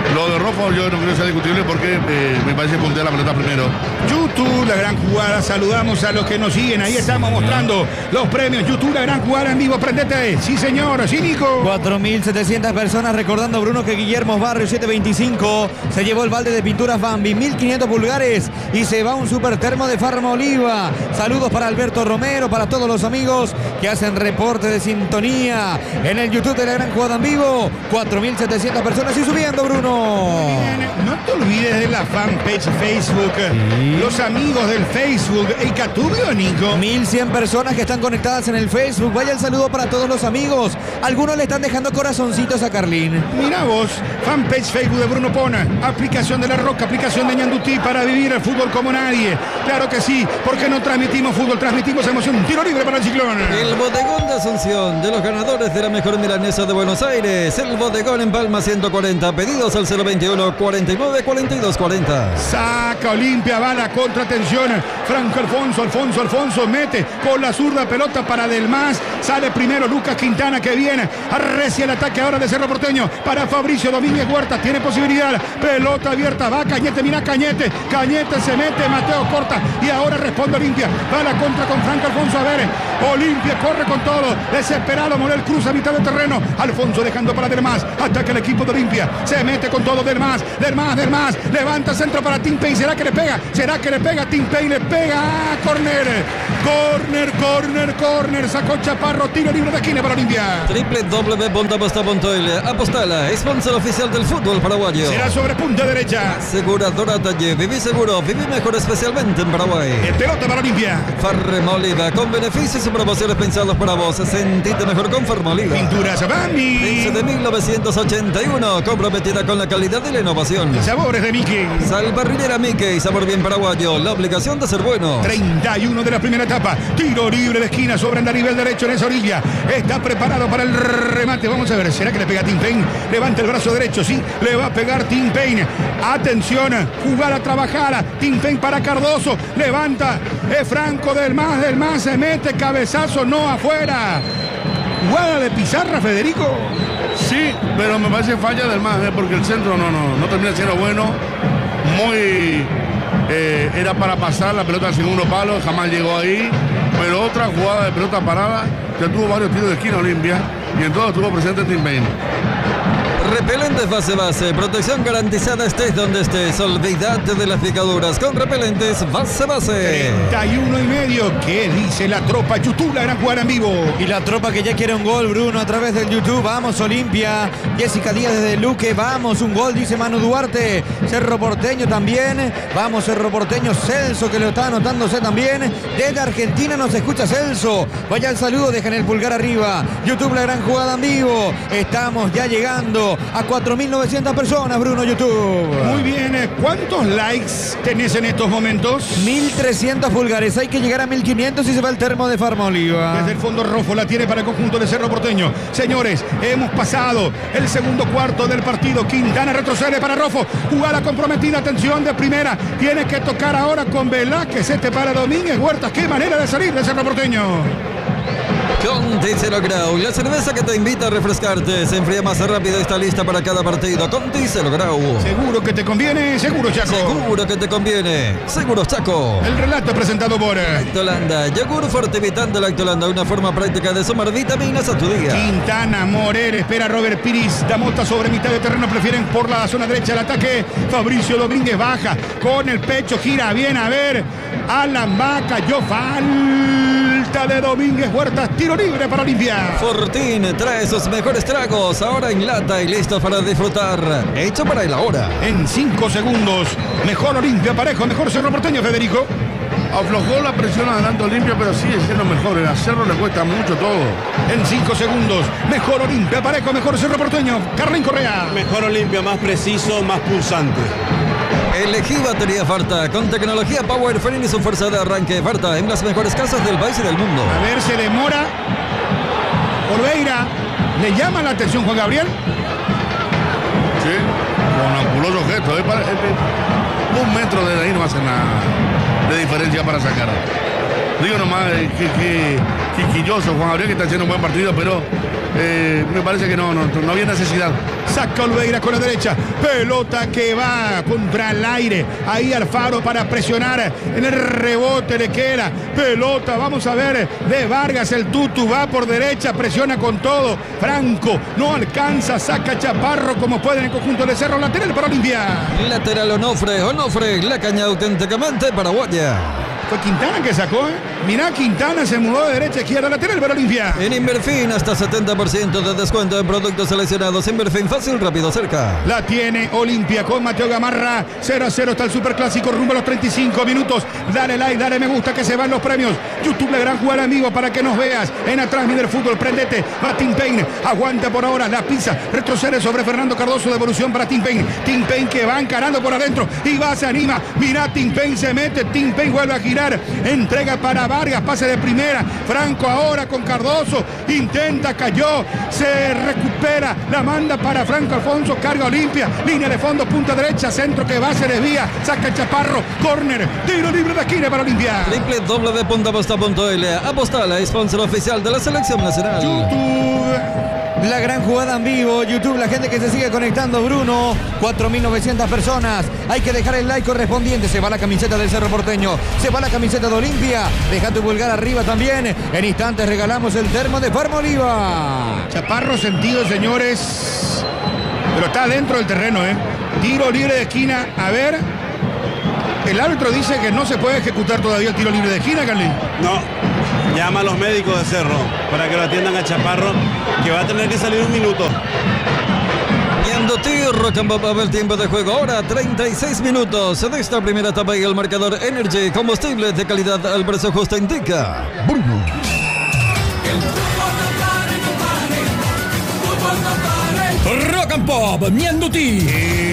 S2: Lo de Rojo yo no creo que sea discutible porque eh, me parece que puntea la pelota primero.
S3: YouTube, la gran jugada. Saludamos a los que nos siguen. Ahí estamos mostrando los premios. YouTube, la gran jugada en vivo. Prendete. Sí, señor. Sí, Nico.
S6: cuatro mil setecientas personas recordando, Bruno, que Guillermo Barrios siete veinticinco se llevó el balde de pinturas Bambi, mil quinientos pulgares y se va un super termo de Farma Oliva. Saludos para Alberto Romero, para todos los amigos que hacen reporte de sintonía en el YouTube de la gran jugada en vivo. cuatro mil setecientas personas y subiendo, Bruno.
S3: Bien, no te olvides de la fanpage Facebook. Sí. Los amigos del Facebook. El Catubio, Nico.
S6: mil cien personas que están conectadas en el Facebook. Vaya el saludo para todos los amigos. Algunos le están dejando corazoncitos a Carlín.
S3: Mira vos, fanpage Facebook de Bruno Pona, aplicación de La Roca, aplicación de Ñandutí para vivir el fútbol como nadie. Claro que sí, porque no transmitimos fútbol, transmitimos emoción. Un tiro libre para el Ciclón.
S4: El bodegón de Asunción, de los ganadores de la mejor milanesa de Buenos Aires. El bodegón en Palma ciento cuarenta. Pedidos al cero veintiuno, cuarenta y nueve, cuarenta y dos, cuarenta.
S3: Saca Olimpia, va la contratención. Franco Alfonso, Alfonso, Alfonso mete con la zurda pelota para Del Mas. Sale primero Lucas Quintana que viene. Arrecia el ataque ahora de Cerro Porteño para Fabricio Domínguez Huerta. Tiene posibilidad. Pelota abierta. Va Cañete, mira Cañete. Cañete se mete. Mateo corta. Y ahora responde Olimpia. Va la contra con Franco Alfonso. A ver. Olimpia corre con todo. Desesperado. Morel cruza a mitad de terreno. Alfonso dejando para Del Mas. Ataca el equipo de Olimpia. Se mete con todo Del Mas. Del Mas, Del Mas. Levanta centro para Tim Payne. ¿Será que le pega? ¿Será que le pega? Tim Payne le pega. Ah, corner. Corner, corner, corner. Sacó Chaparro. Tiro libre de esquina para Olimpia.
S4: Triple W punto aposta punto l. Apostala, sponsor oficial del fútbol paraguayo.
S3: Será sobre punta derecha.
S4: Aseguradora Talle. Viví seguro, viví mejor, especialmente en Paraguay.
S3: El pelota para Olimpia.
S4: Farmoliva, con beneficios y promociones pensados para vos. Sentite mejor con Farmoliva.
S3: Pinturas Bambi.
S4: Desde mil novecientos ochenta y uno, comprometida con la calidad y la innovación.
S3: Sabores de Mickey.
S4: Salparrillera Mickey, sabor bien paraguayo. La obligación de ser bueno.
S3: treinta y uno de la primera etapa. Tiro libre de esquina sobre el nivel derecho en esa orilla. Está preparado para el remate. Vamos a ver, ¿será que le pega Tim Payne? Levanta el brazo derecho, sí, le va a pegar Tim Payne. Atención, jugada trabajada. Tim Payne para Cardoso. Levanta, es Franco Del Mas. Del Mas se mete, cabezazo, no afuera. Jugada de pizarra, Federico.
S2: Sí, pero me parece falla Del Mas, ¿eh? Porque el centro no, no, no termina siendo bueno. Muy... Eh, era para pasar la pelota al segundo palo, jamás llegó ahí. Pero otra jugada de pelota parada, que tuvo varios tiros de esquina Olimpia y en todo estuvo presente Tim Payne.
S4: Repelentes base base, protección garantizada estés donde estés. Olvídate de las picaduras con repelentes base base.
S3: treinta y uno y medio. ¿Qué dice la tropa? YouTube, la gran jugada en vivo.
S6: Y la tropa que ya quiere un gol, Bruno, a través del YouTube. Vamos, Olimpia. Jessica Díaz desde Luque. Vamos, un gol, dice Manu Duarte. Cerro Porteño también. Vamos, Cerro Porteño. Celso, que lo está anotándose también. Desde Argentina nos escucha Celso. Vaya el saludo, dejan el pulgar arriba. YouTube, la gran jugada en vivo. Estamos ya llegando a cuatro mil novecientas personas, Bruno, YouTube.
S3: Muy bien, ¿cuántos likes tenés en estos momentos?
S6: mil trescientos pulgares, hay que llegar a mil quinientos y se va el termo de Farma Oliva.
S3: Desde el fondo Rofo la tiene para el conjunto de Cerro Porteño. Señores, hemos pasado el segundo cuarto del partido. Quintana retrocede para Rofo. Jugada comprometida, atención de primera. Tiene que tocar ahora con Velázquez. Este para Domínguez Huertas. Qué manera de salir de Cerro Porteño.
S4: Conti Cero Grau, la cerveza que te invita a refrescarte. Se enfría más rápido y está lista para cada partido. Conti Cero Grau.
S3: Seguro que te conviene, seguro Chaco.
S4: Seguro que te conviene, seguro Chaco.
S3: El relato presentado por
S4: Lactolanda, yogur fortivital Lactolanda, una forma práctica de sumar vitaminas a tu día.
S3: Quintana, Morer, espera Robert Piris. Damota sobre mitad de terreno, prefieren por la zona derecha el ataque. Fabricio Domínguez baja con el pecho, gira bien, a ver. Alan Vaca, yo falta de Domínguez Huertas, tiro libre para Olimpia.
S4: Fortín trae sus mejores tragos, ahora en lata y listo para disfrutar. Hecho para el ahora.
S3: En cinco segundos, mejor Olimpia parejo, mejor Cerro Porteño, Federico.
S2: Aflojó la presión adelante Olimpia, pero sigue siendo mejor. El Cerro le cuesta mucho todo.
S3: En cinco segundos, mejor Olimpia parejo, mejor Cerro Porteño. Carlín Correa.
S1: Mejor Olimpia, más preciso, más pulsante.
S4: Elegí batería Farta con tecnología Power Frame y su fuerza de arranque. Farta en las mejores casas del país y del mundo.
S3: A ver, se demora. Olveira, ¿le llama la atención Juan Gabriel?
S2: Sí, con ampuloso gesto. ¿eh? Para, eh, un metro de ahí no hace nada de diferencia para sacar. Digo nomás, eh, que, que quisquilloso Juan Gabriel, que está haciendo un buen partido, pero eh, me parece que no, no, no había necesidad.
S3: Saca Olveira con la derecha. Pelota que va contra el aire. Ahí Alfaro para presionar. En el rebote le queda. Pelota, vamos a ver, de Vargas. El Tutu va por derecha, presiona con todo. Franco no alcanza, saca Chaparro como puede en el conjunto de Cerro. Lateral para Olimpia.
S4: Lateral Onofre, Onofre, la caña auténticamente paraguaya.
S3: Fue Quintana que sacó, ¿eh? Mirá, Quintana se mudó de derecha a izquierda, lateral para Olimpia.
S4: En Inverfin hasta setenta por ciento de descuento en productos seleccionados. Inverfin, fácil, rápido, cerca.
S3: La tiene Olimpia con Mateo Gamarra. cero a cero está el superclásico rumbo a los treinta y cinco minutos. Dale like, dale me gusta que se van los premios. YouTube, la gran jugada, amigo, para que nos veas. En atrás viene el fútbol, prendete. Va Tim Payne, aguanta por ahora la pizza. Retrocede sobre Fernando Cardoso, devolución para Tim Payne. Tim Payne que va encarando por adentro y va, se anima. Mirá, Tim Payne se mete, Tim Payne vuelve a girar. Entrega para Vargas, pase de primera. Franco ahora con Cardoso. Intenta, cayó, se recupera. La manda para Franco Alfonso, carga Olimpia. Línea de fondo, punta derecha, centro que va, se desvía. Saca Chaparro, córner, tiro libre de esquina para Olimpia.
S4: Triple doble de punta aposta punto L. Apostala, sponsor oficial de la selección nacional.
S3: YouTube.
S6: La gran jugada en vivo, YouTube, la gente que se sigue conectando, Bruno, cuatro mil novecientas personas. Hay que dejar el like correspondiente. Se va la camiseta del Cerro Porteño, se va la camiseta de Olimpia. Deja tu pulgar arriba también. En instantes regalamos el termo de Farma Oliva.
S3: Chaparro sentido, señores. Pero está dentro del terreno, ¿eh? Tiro libre de esquina. A ver. El árbitro dice que no se puede ejecutar todavía el tiro libre de esquina, Carlín.
S1: No, llama a los médicos de Cerro para que lo atiendan a Chaparro, que va a tener que salir un minuto.
S4: Ñandutí, Rocambop a ver tiempo de juego. Ahora treinta y seis minutos de esta primera etapa y el marcador Energy, combustible de calidad al precio justo, indica Bruno.
S5: El fútbol no pare, no pare. Fútbol no pare.
S7: Rock and Pop, Ñandutí.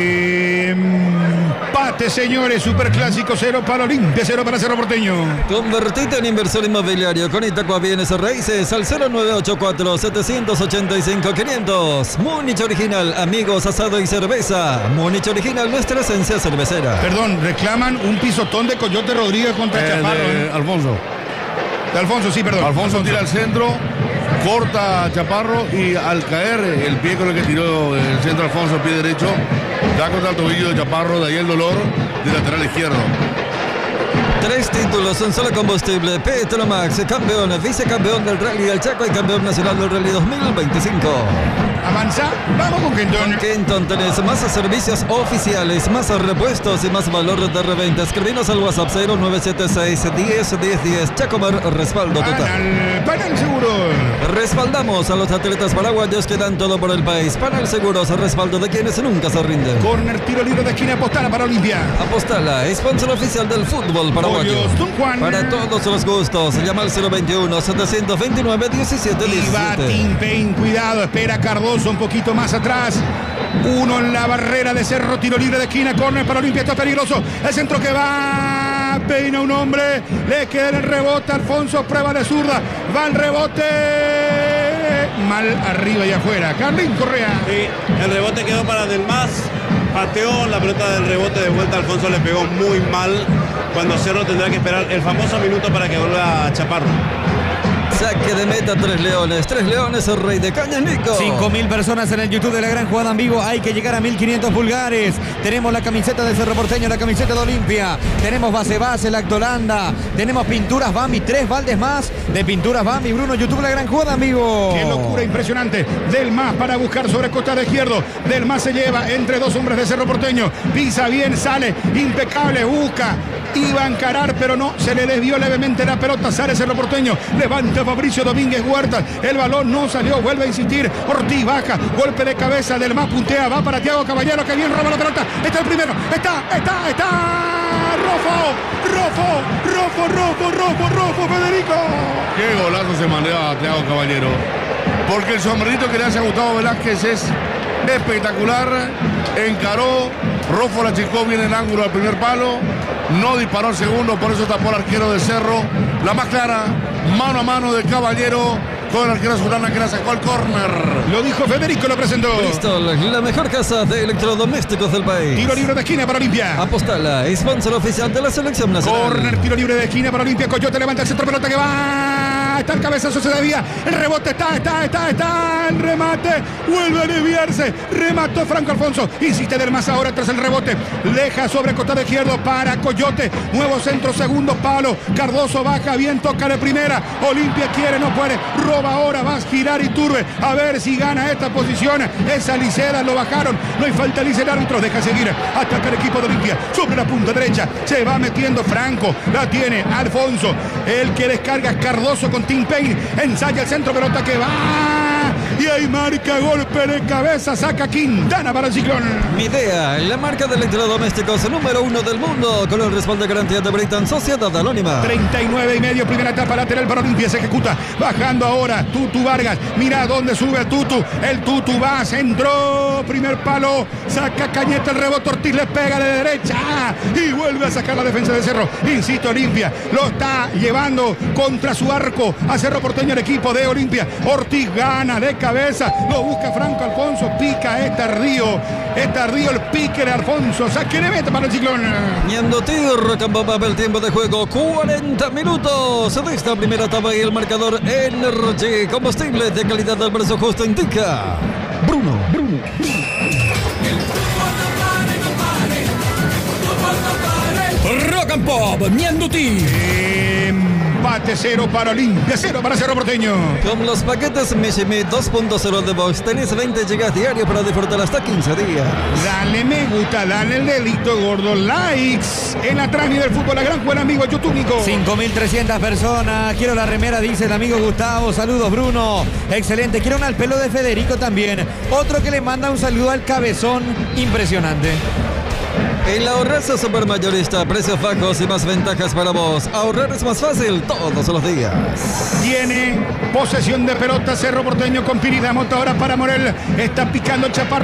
S3: Empate, señores. Superclásico, cero para Olimpia, cero para Cerro Porteño.
S4: Convertite en inversor inmobiliario con Itacua Bienes Raíces al cero nueve ocho cuatro, siete ocho cinco, quinientos. Múnich Original, amigos, asado y cerveza. Múnich Original, nuestra esencia cervecera.
S3: Perdón, reclaman un pisotón de Coyote Rodríguez contra
S2: Eh,
S3: Chaparro.
S2: de
S3: ¿eh?
S2: Alfonso.
S3: De Alfonso, sí, perdón.
S2: Alfonso tira al centro, corta a Chaparro y al caer el pie con el que tiró el centro Alfonso, el pie derecho, da contra el tobillo de Chaparro, de ahí el dolor de lateral izquierdo.
S4: Tres títulos, un solo combustible. Petromax, campeón, vicecampeón del Rally del Chaco y campeón nacional del Rally dos mil veinticinco.
S3: Avanza, vamos con Kenton.
S4: Kenton, tenés más servicios oficiales, más repuestos y más valor de reventa. Escribinos al WhatsApp cero nueve siete seis, diez, diez, diez. Chacomar, respaldo total.
S3: Panal, Panal Seguro.
S4: Respaldamos a los atletas paraguayos que dan todo por el país. Panal Seguros, respaldo de quienes nunca se rinden.
S3: Corner, tiro libre de esquina, Apostala para Olimpia.
S4: Apostala, sponsor oficial del fútbol paraguayo.
S3: Pollos, Don Juan.
S4: Para todos los gustos, llama al cero veintiuno, setecientos veintinueve, diecisiete
S3: Y va
S4: diecisiete.
S3: Tim Payne, cuidado, espera Cardoso un poquito más atrás. Uno en la barrera de Cerro, tiro libre de esquina, córner para Olimpia, esto es peligroso. El centro que va, peina un hombre, le queda el rebote, Alfonso, prueba de zurda, va el rebote, mal arriba y afuera. Carlín Correa.
S1: Sí, el rebote quedó para Del Mas, pateó la pelota del rebote de vuelta, Alfonso le pegó muy mal, cuando Cerro tendrá que esperar el famoso minuto para que vuelva a Chaparro.
S4: Saque de meta, Tres Leones. Tres Leones, el rey de cañas, Nico.
S6: cinco mil personas en el YouTube de la gran jugada en vivo. Hay que llegar a mil quinientos pulgares. Tenemos la camiseta de Cerro Porteño, la camiseta de Olimpia. Tenemos base base, Lactolanda. Tenemos pinturas Bambi, tres baldes más de pinturas Bambi. Bruno, YouTube, la gran jugada en vivo.
S3: Qué locura impresionante. Del Mas para buscar sobre costado izquierdo. Del Mas se lleva entre dos hombres de Cerro Porteño. Pisa bien, sale, impecable, busca. Iba a encarar, pero no, se le desvió levemente la pelota. Sale Cerro Porteño, levanta Fabricio Domínguez Huertas. El balón no salió, vuelve a insistir. Ortiz baja, golpe de cabeza. Del Mas puntea, va para Thiago Caballero, que bien roba la pelota. Está el primero, está, está, está. Rofo, Rofo, Rofo, Rofo, Rofo, Rofo, Federico.
S2: Qué golazo se mandaba a Thiago Caballero. Porque el sombrerito que le hace a Gustavo Velázquez es espectacular. Encaró, Rofo la achicó bien el ángulo al primer palo. No disparó el segundo, por eso tapó el arquero de Cerro. La más clara, mano a mano de Caballero. con el arquero Zulana que la sacó al córner.
S3: Lo dijo Federico, lo presentó.
S4: Bristol, la mejor casa de electrodomésticos del país.
S3: Tiro libre de esquina para Olimpia.
S4: Apostala, sponsor oficial de la selección nacional.
S3: Corner, tiro libre de esquina para Olimpia. Coyote levanta el centro, pelota que va. Está el cabezazo, se desvía. El rebote está, está, está, está. El remate vuelve a desviarse. Remató Franco Alfonso. Insiste del más ahora tras el rebote. Deja sobre costado izquierdo para Coyote. Nuevo centro, segundo palo. Cardoso baja bien, toca de primera. Olimpia quiere, no puede. Roba ahora, va a girar Iturbe. A ver si gana esta posición. Esa Liceda lo bajaron. No hay falta, Lice, el árbitro deja seguir. Ataca el equipo de Olimpia. Sobre la punta derecha. Se va metiendo Franco. La tiene Alfonso. El que descarga es Cardoso con Tim Payne. Ensaya el centro, pelota que va. Y ahí marca golpe de cabeza. Saca Quintana para el Ciclón.
S4: Midea, la marca de electrodomésticos número uno del mundo, con el respaldo de garantía de Britain Sociedad Anónima.
S3: treinta y nueve y medio, primera etapa lateral para Olimpia. Se ejecuta. Bajando ahora Tutu Vargas. Mira dónde sube Tutu. El Tutu va, centró. Primer palo. Saca Cañete, el rebote. Ortiz le pega de derecha. Y vuelve a sacar la defensa de Cerro. Insisto, Olimpia lo está llevando contra su arco a Cerro Porteño, el equipo de Olimpia. Ortiz gana de cabeza. Lo busca Franco Alfonso. Pica, es tardío. Es tardío el pique de Alfonso. Saque de meta para el Ciclón.
S4: Ñando Tirro, campo papel, tiempo de juego, cuarenta minutos de esta primera etapa y el marcador Energy, combustible de calidad del precio justo, indica Bruno. Bruno.
S5: El fútbol no pare, no pare. El fútbol no pare.
S7: Rock and Pop, Ñandutí.
S3: Empate cero para Olimpia, cero para Cerro Porteño.
S4: Con los paquetes Mishimi dos punto cero de Box tenés veinte gigas diarios para disfrutar hasta quince días.
S3: Dale me gusta, dale el delito gordo, likes en la transmisión del fútbol, la gran buen amigo YouTube, Nico.
S6: cinco mil trescientas personas. Quiero la remera, dice el amigo Gustavo. Saludos, Bruno. Excelente. Quiero una al pelo de Federico también. Otro que le manda un saludo al cabezón. Impresionante.
S4: En la Ahorraza Supermayorista, precios bajos y más ventajas para vos. Ahorrar es más fácil todos los días.
S3: Tiene posesión de pelota Cerro Porteño con Piridamo ahora para Morel. Está picando el Chaparro.